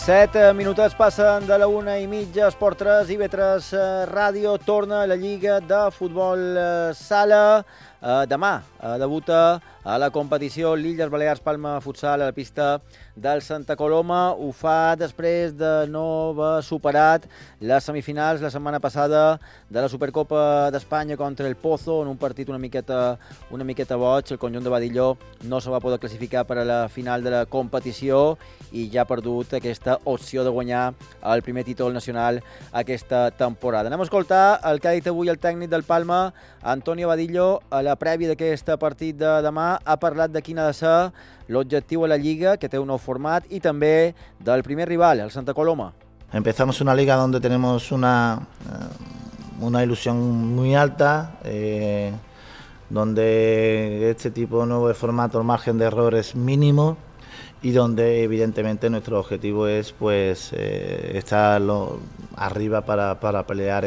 7 minutets passen de la 1:30, Esport 3, IB3 Ràdio, torna a la Lliga de Futbol Sala. Demà debuta a la competició l'Illes Balears Palma Futsal a la pista del Santa Coloma. Ho fa després de no haver superat les semifinals la setmana passada de la Supercopa d'Espanya contra el Pozo, en un partit una miqueta boig. El conjunt de Badilló no se va poder classificar per a la final de la competició i ja ha perdut aquesta opció de guanyar el primer títol nacional aquesta temporada. Anem a escoltar el que ha dit avui el tècnic del Palma, Antonio Badillo, a la prèvia d'aquest partit de demà. Ha parlat de quin ha de ser l'objectiu a la Lliga, que té un nou format, i també del primer rival, el Santa Coloma. Empezamos una liga donde tenemos una ilusión muy alta, donde este tipo nuevo de formato, el margen de error es mínimo y donde evidentemente nuestro objetivo es estar arriba para pelear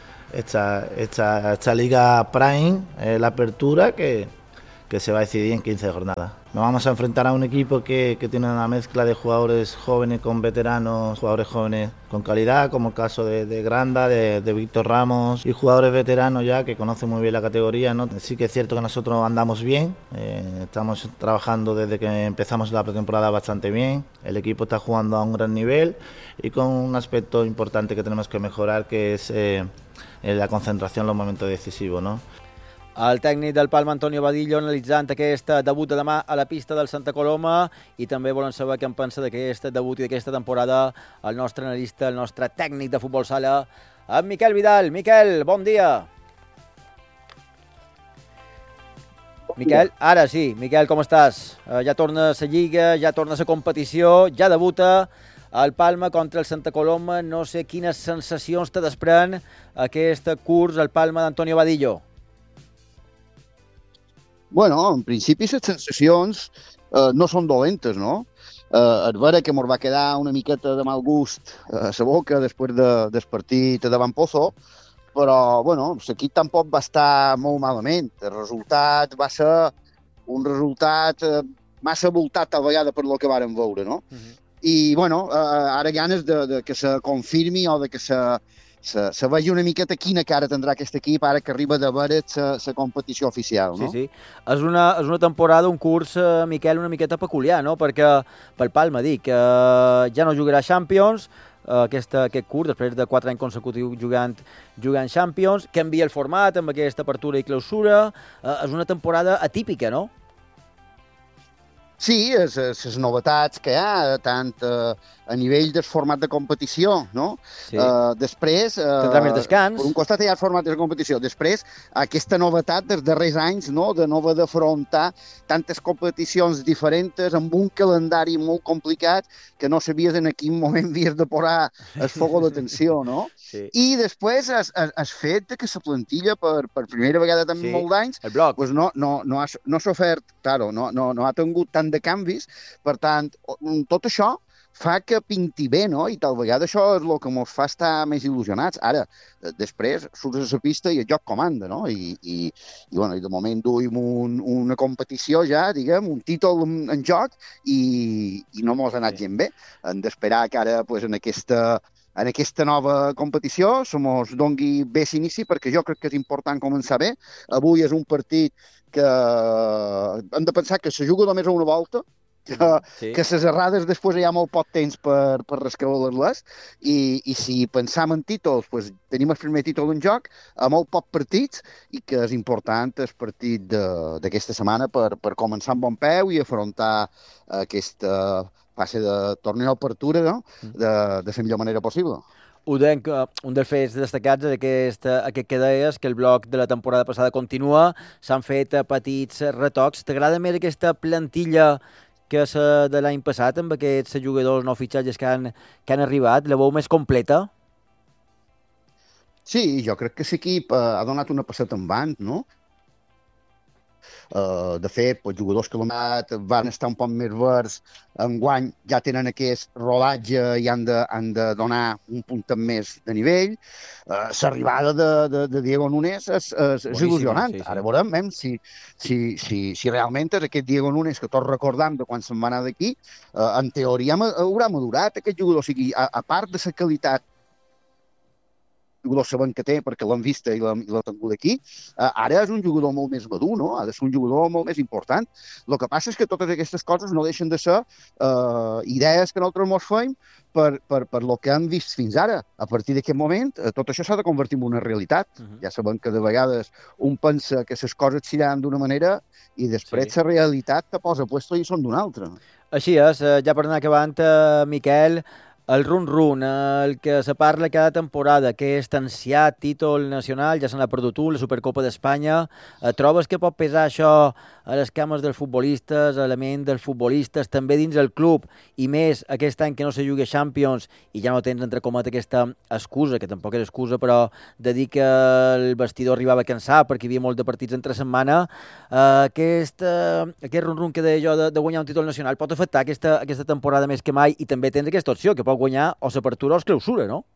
esta Liga Prime, la apertura que se va a decidir en 15 jornadas. Nos vamos a enfrentar a un equipo que tiene una mezcla de jugadores jóvenes con veteranos, jugadores jóvenes con calidad, como el caso de Granda, de Víctor Ramos, y jugadores veteranos ya que conocen muy bien la categoría, ¿no? Sí que es cierto que nosotros andamos bien, estamos trabajando desde que empezamos la pretemporada bastante bien, el equipo está jugando a un gran nivel y con un aspecto importante que tenemos que mejorar, que es la concentración en los momentos decisivos, ¿no? El tècnic del Palma, Antonio Badillo, analitzant aquest debut de demà a la pista del Santa Coloma, i també volen saber què en pensa d'aquest debut i d'aquesta temporada el nostre analista, el nostre tècnic de futbol sala, en Miquel Vidal. Miquel, bon dia. Miquel, ara sí. Miquel, com estàs? Ja torna a la Lliga, ja torna a la competició, ja debuta el Palma contra el Santa Coloma. No sé quines sensacions te desprèn aquest curs el Palma d'Antonio Badillo. Bueno, en principi les sensacions no són dolentes, no? És vera que ens va quedar una miqueta de mal gust a la boca després del partit davant Pozo, però bueno, l'equip tampoc va estar molt malament. El resultat va ser un resultat massa voltat a vegada per lo que vàrem veure, no? I bueno, ara ganes de que se confirmi o de que se vegi una miqueta quina cara tindrà aquest equip ara que arriba de veure la competició oficial, no? Sí. És una temporada, un curs, Miquel, una miqueta peculiar, no? Perquè pel Palma, dic, ja no jugarà Champions aquest curs, després de 4 anys consecutius jugant Champions, canvia el format amb aquesta apertura i clausura. És una temporada atípica, no? Sí, les novetats que hi ha, tant a nivell del format de competició, no? Sí. Després... Tindrà més descans. Per un costat hi ha el format de competició. Després, aquesta novetat dels darrers anys, no?, de no haver d'afrontar tantes competicions diferents amb un calendari molt complicat que no sabies en quin moment havies de posar el foc d'atenció, no? Sí. I després has fet que la plantilla, per primera vegada en molts anys, pues no s'ha ofert, claro, no ha tingut tant de canvis. Per tant, tot això fa que pinti bé, no? I tal vegada això és el que ens fa estar més il·lusionats. Ara, després, surts a la pista i el joc comanda, no? I de moment duim una competició ja, diguem, un títol en joc i no mos ha anat gent bé. Hem d'esperar que ara, pues, en aquesta nova competició se mos dongui bé l'inici, perquè jo crec que és important començar bé. Avui és un partit que hem de pensar que se juga només a una volta, que les errades després hi ha molt poc temps per rescabalar-les, i si pensam en títols, pues, tenim el primer títol en joc a molt pocs partits, i que és important el partit d'aquesta setmana per començar amb bon peu i afrontar aquesta fase de torneig d'apertura, no?, de la millor manera possible. Un dels fets destacats d'aquest que deies, que el bloc de la temporada passada continua, s'han fet petits retocs. T'agrada més aquesta plantilla que la de l'any passat, amb aquests jugadors no fitxatges que han arribat? La veu més completa? Sí, jo crec que l'equip ha donat una passeta en avant, no? De fet, els jugadors que van estar un poc més verds, enguany ja tenen aquest rodatge i han de donar un punt més de nivell. L'arribada de Diego Núñez és il·lusionant. Sí. Ara veurem si realment és aquest Diego Núñez que tots recordam de quan se'n va anar d'aquí, en teoria haurà madurat aquest jugador. O sigui, a part de la qualitat jugador sabent que té perquè l'han vista i l'ha tingut aquí, ara és un jugador molt més madur, no? Ha de ser un jugador molt més important. El que passa és que totes aquestes coses no deixen de ser idees que nosaltres ens fem per lo que hem vist fins ara. A partir d'aquest moment, tot això s'ha de convertir en una realitat. Ja sabem que de vegades un pensa que les coses seran d'una manera i després la realitat te posa puesto i són d'una altra. Així és, ja per anar acabant, Miquel, el run-run, el que se parla cada temporada, aquest ansiat títol nacional, ja se n'ha perdut la Supercopa d'Espanya. Trobes que pot pesar això a les cames dels futbolistes, a la ment dels futbolistes, també dins el club, i més aquest any que no se jugui a Champions, i ja no tens, entre cometes, aquesta excusa, que tampoc és excusa, però de dir que el vestidor arribava a cansar perquè hi havia molt de partits entre setmana. Aquest run-run que deia jo de guanyar un títol nacional pot afectar aquesta temporada més que mai, i també tens aquesta opció, que pot guanyar o s'apertura o es clausura, no?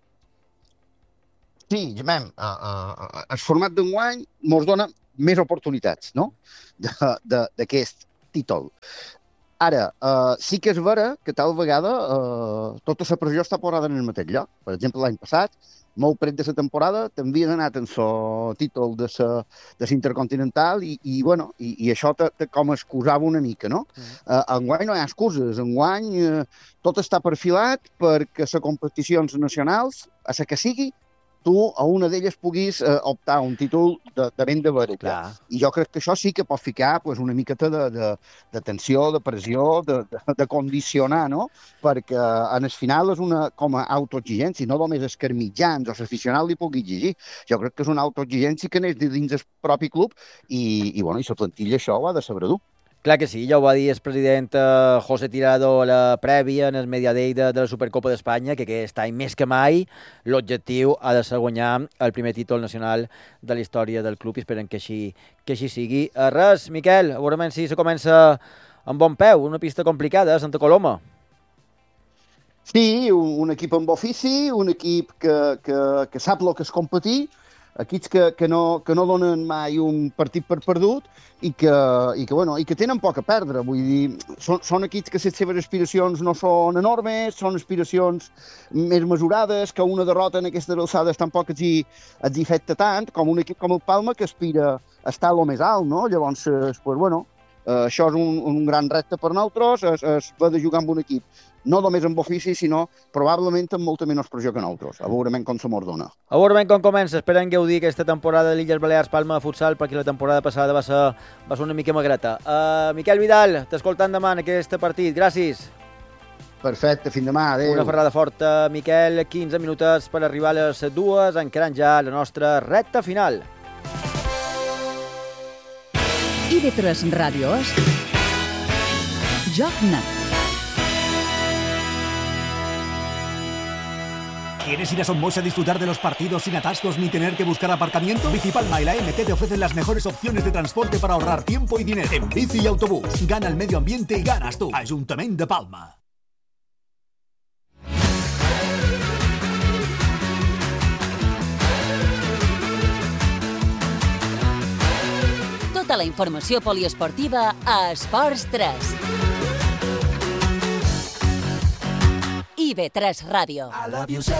Sí, Gemem, el format d'enguany ens dona més oportunitats, no?, d'aquest títol. Ara, sí que és vera que tal vegada tota la pressió està posada en el mateix lloc. Per exemple, l'any passat, molt pret de la temporada, t'havien anat en el títol de l'Intercontinental i això com excusava una mica, no? Enguany no hi ha excuses. Enguany tot està perfilat perquè les competicions nacionals, a la que sigui, tu a una d'elles puguis optar a un títol de ben de veure. I jo crec que això sí que pot ficar una miqueta de tensió, de pressió, de condicionar, no? Perquè en el final és una com a autoexigència, no només els mitjans o l'aficionat li pugui exigir. Jo crec que és una autoexigència que neix dins del propi club i la plantilla això ho ha de saber dur. Clar que sí, ja ho va dir el president José Tirado a la prèvia en el Media Day de la Supercopa d'Espanya, que aquest any més que mai l'objectiu ha de ser guanyar el primer títol nacional de la història del club i esperem que així sigui. Res, Miquel, a veure si se comença amb bon peu, una pista complicada, Santa Coloma. Sí, un equip amb ofici, un equip que sap el que és competir, equips que no donen mai un partit per perdut i que tenen poc a perdre. Vull dir, són equips que les seves aspiracions no són enormes, són aspiracions més mesurades, que una derrota en aquestes alçades tampoc els afecta tant, com un equip com el Palma que aspira a estar a lo més alt, no? Llavors, això és un gran repte per nosaltres, és haver de jugar amb un equip no només amb ofici, sinó probablement amb molta menys pressió que nosaltres. A veure com se mos dona. A veure com comença. Esperem gaudir aquesta temporada de l'Illes Balears Palma de futsal, perquè la temporada passada va ser una mica magreta. Miquel Vidal, t'escoltant demà en aquest partit. Gràcies. Perfecte, fins demà. Adéu. Una ferrada forta, Miquel. 15 minutets per arribar a les 2, encarant ja la nostra recta final. IB3 Ràdio és Joc Net. ¿Quieres ir a Somos a disfrutar de los partidos sin atascos ni tener que buscar aparcamiento? Bicipalma y la MT te ofrecen las mejores opciones de transporte para ahorrar tiempo y dinero. En bici y autobús, gana el medio ambiente y ganas tú. Ayuntamiento de Palma. Tota la informació poliesportiva a Esports 3. IB3 Ràdio.